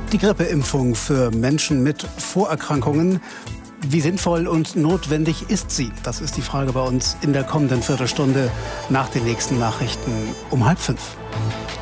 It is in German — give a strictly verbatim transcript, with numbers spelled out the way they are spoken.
Die Grippeimpfung für Menschen mit Vorerkrankungen. Wie sinnvoll und notwendig ist sie? Das ist die Frage bei uns in der kommenden Viertelstunde nach den nächsten Nachrichten um halb fünf.